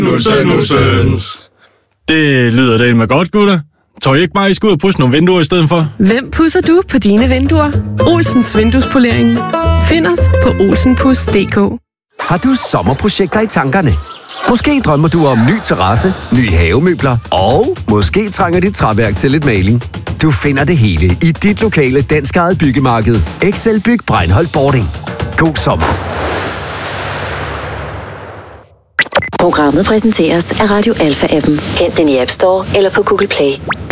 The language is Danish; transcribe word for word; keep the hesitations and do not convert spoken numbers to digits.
Nusse, nussens. Det lyder da med godt, gutter. Tror I ikke bare, I skal ud og pudse nogle vinduer i stedet for? Hvem pudser du på dine vinduer? Olsens Vinduespolering. Find os på olsenpus punktum d k. Har du sommerprojekter i tankerne? Måske drømmer du om ny terrasse, nye havemøbler, og måske trænger dit træværk til lidt maling. Du finder det hele i dit lokale danskejede byggemarked. Excelbyg Breinholt Bording. God sommer. Programmet præsenteres af Radio Alpha-appen. Hent den i App Store eller på Google Play.